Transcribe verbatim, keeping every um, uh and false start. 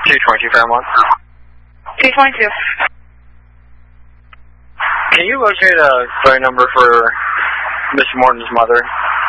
two twenty-two Fairmont. two twenty-two. Can you locate a phone number for Mister Morton's mother?